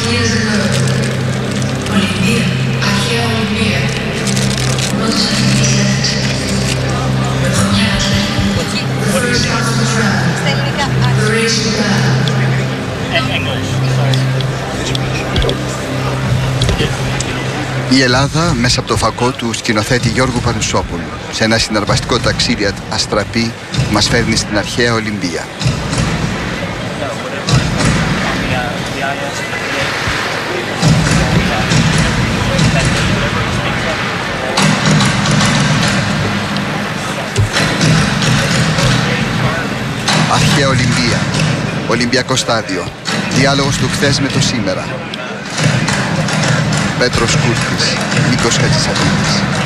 years ago, Olympia, αρχαία Olympia, πρώτος αθλητής, le premier athlète, the first fastest round, the race began. Η Ελλάδα, μέσα από το φακό του σκηνοθέτη Γιώργου Πανουσόπουλου, σε ένα συναρπαστικό ταξίδι αστραπή, μας φέρνει στην αρχαία Ολυμπία. Αρχαία Ολυμπία, Ολυμπιακό στάδιο, διάλογος του χθες με το σήμερα. Πέτρος Κούρτης, Νίκος Χατζησαφίδης.